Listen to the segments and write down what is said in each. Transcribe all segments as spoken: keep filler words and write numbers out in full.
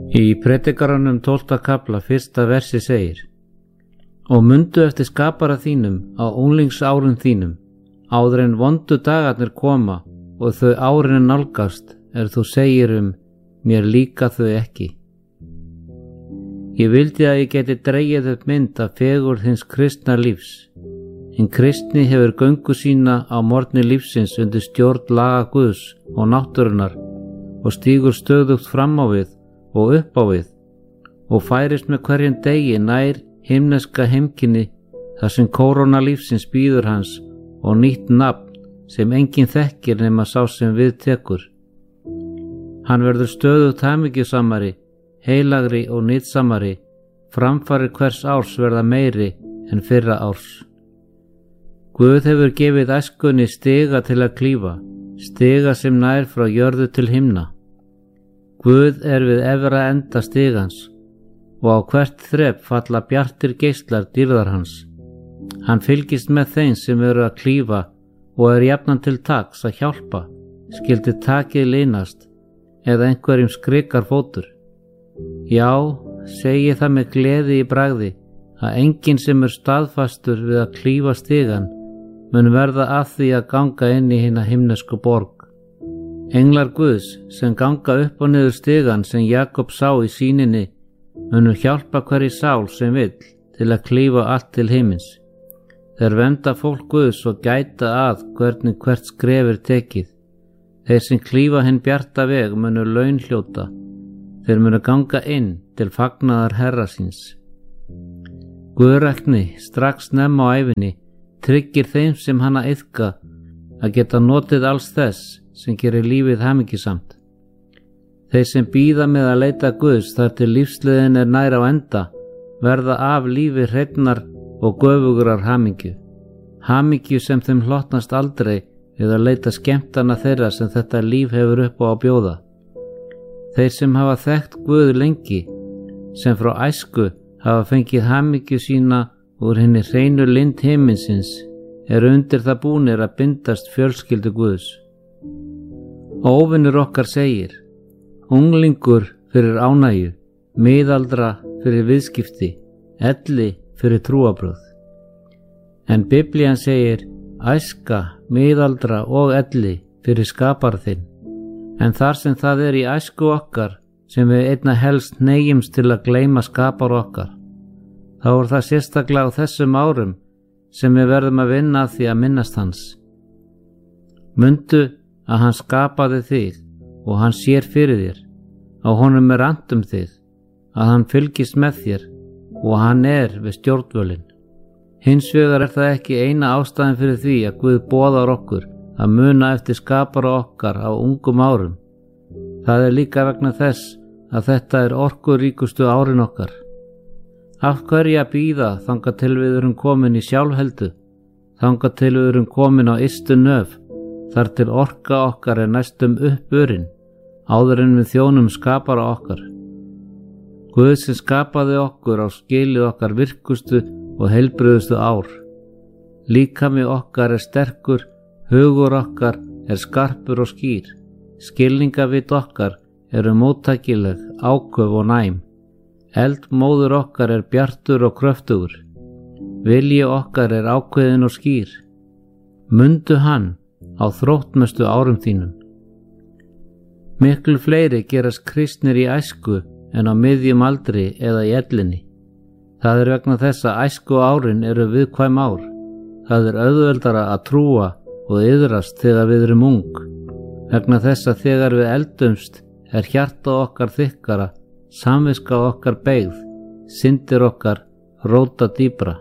Í Predikaranum tólfta kafla fyrsta versi segir: Og mundu eftir skapara þínum á unglingsárum þínum, áður en vondu dagarnir koma og þau árin nálgast, er þú segir um, mér líka þau ekki. Ég vildi að ég geti dregið upp mynd af fegurð hins kristna lífs. Hinn kristni hefur göngu sína á morgni lífsins undir stjórn laga Guðs og náttúrunnar og stígur stöðugt fram á við og upp á við og færist með hverjum degi nær himneska heimkynni þar sem kóróna lífsins býður hans og nýtt nafn sem enginn þekkir nema sá sem við tekur. Hann verður stöðugt hamingjusamari, heilagri og nytsamari, framfarir hvers árs verða meiri en fyrra árs. Guð hefur gefið æskunni stiga til að klífa, stiga sem nær frá jörðu til himna. Guð er við efra enda stigans og á hvert þrep falla bjartir geislar dýrðar hans. Hann fylgist með þeim sem eru að klífa og er jafnan til taks að hjálpa, skyldi takið leynast eða einhverjum skrikar fótur. Já, segi það með gleði í bragði að enginn sem er staðfastur við að klífa stigan mun verða að því að ganga inn í hina himnesku borg. Englar Guðs sem ganga upp og niður stigan sem Jakob sá í sýninni munu hjálpa hverri sál sem vill til að klífa allt til himins. Þeir vernda fólk Guðs og gæta að hvernig hvert skref er tekið. Þeir sem klífa hinn bjarta veg munu laun hljóta. Þeir munu ganga inn til fagnaðar herra síns. Guðrækni strax snemma á ævinni tryggir þeim sem hana iðka að geta notið alls þess sem gerir lífið hamingjusamt. Þeir sem bíða með að leita Guðs þar til lífsleiðin er nær á enda verða af lífi hreinnar og göfugrar hamingju. Hamingju sem þeim hlotnast aldrei við að leita skemmtana þeirra sem þetta líf hefur upp á að bjóða. Þeir sem hafa þekkt Guð lengi, sem frá æsku hafa fengið hamingju sína úr henni hreinu lind himinsins, eru undir það búnir að bindast fjölskyldu Guðs. Óvinur okkar segir: unglingur fyrir ánægju, miðaldra fyrir viðskipti, elli fyrir trúabröð. En Biblían segir: æska, miðaldra og elli fyrir skapara þinn. En þar sem það er í æsku okkar sem við einna helst neyjumst til að gleyma skapara okkar, þá er það sérstaklega á þessum árum sem við verðum að vinna að því að minnast hans. Mundu að hann skapaði þig og hann sér fyrir þér, á honum er annt um þig, að hann fylgist með þér og hann er við stjórnvölin. Hins vegar er það ekki eina ástæðan fyrir því að Guð boðar okkur að muna eftir skapara okkar á ungum árum. Það er líka vegna þess að þetta er orkuríkustu árin okkar. Af hverju að bíða þangað til við erum komin í sjálfheldu, þangað til við erum komin á ystu nöf, þar til orka okkar er næstum uppurinn, áður en við þjónum skapara okkar. Guð sem skapaði okkur á skilið okkar virkustu og heilbrigðustu ár. Líkami okkar er sterkur, hugur okkar er skarpur og skýr, skilningavit okkar eru móttækileg, áköf og næm. Eldmóður okkar er bjartur og kröftugur, vilji okkar er ákveðin og skýr. Mundu hann á þróttmestu árum þínum. Miklu fleiri gerast kristnir í æsku en á miðjum aldri eða í ellinni. Það er vegna þess að æsku árin eru viðkvæm ár. Það er auðveldara að trúa og iðrast þegar við erum ung. Vegna þess að þegar við eldumst er hjarta okkar þykkara, samviska okkar beygð, syndir okkar róta dýpra.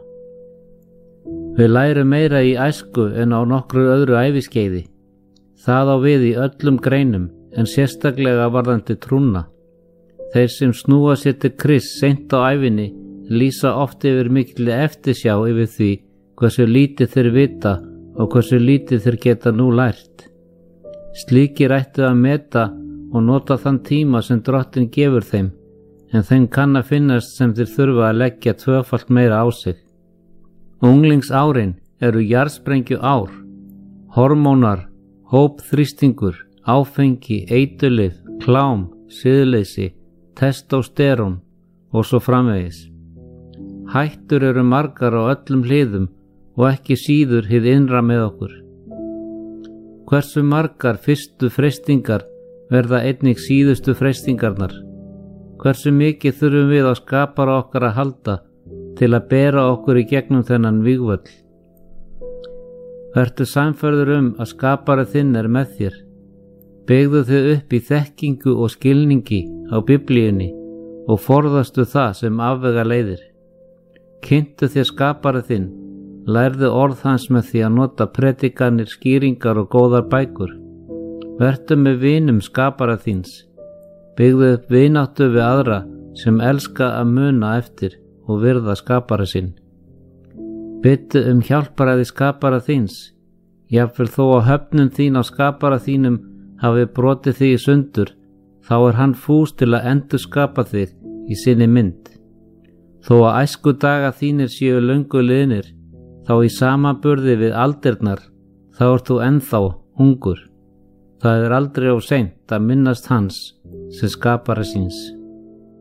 Við lærum meira í æsku en á nokkru öðru æviskeiði. Það á við í öllum greinum en sérstaklega varðandi trúna. Þeir sem snúa sér til Krists seint á ævinni lýsa oft yfir mikilli eftirsjá yfir því hversu lítið þeir vita og hversu lítið þeir geta nú lært. Slíkir ættu að meta og nota þann tíma sem Drottinn gefur þeim, en þeim kann að finnast sem þeir þurfa að leggja tvöfalt meira á sig. Unglingsárin eru jarðsprengju ár. Hormónar, hópþrýstingur, áfengi, eiturlyf, klám, siðleysi, testósterón og svo framvegis. Hættur eru margar á öllum hliðum og ekki síður hið innra með okkur. Hversu margar fyrstu freistingar verða einnig síðustu freistingarnar? Hversu mikið þurfum við á skapara okkar að halda til að bera okkur í gegnum þennan vígvöll? Vertu sannfærður um að skapari þinn er með þér. Byggðu þig upp í þekkingu og skilningi á Biblíunni og forðastu það sem afvega leiðir. Kynntu þér skapari þinn, lærðu orð hans með því að nota predikanir, skýringar og góðar bækur. Vertu með vinum skapara þíns. Byggðu upp vináttu við aðra sem elska að muna eftir og virða skapara sinn. Biðdu um hjálparæði skapara þíns. Jafnvel þó að höfnun þín á skapara þínum hafi brotið þig í sundur, þá er hann fús til að endurskapa þig í sinni mynd. Þó að æsku daga þínir séu löngu liðnir, þá í samanburði við aldirnar, þá ert þú ennþá ungur. Það er aldrei of seint að minnast hans sem skapara síns.